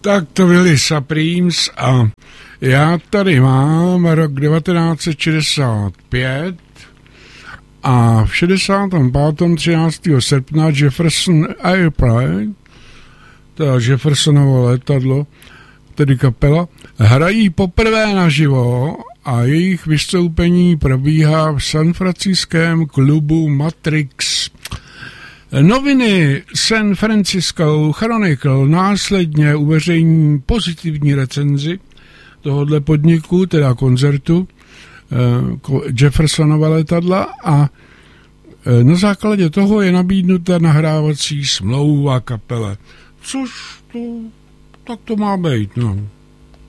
Tak to byli Supremes a já tady mám rok 1965 a v 65. 13. srpna Jefferson Airplane, to je Jeffersonovo letadlo, tedy kapela, hrají poprvé naživo a jejich vystoupení probíhá v sanfranciském klubu Matrix. Noviny San Francisco Chronicle následně uveřejní pozitivní recenzi tohoto podniku, teda koncertu Jeffersonova letadla a na základě toho je nabídnuta nahrávací smlouva kapele. Což to, tak to má být, no.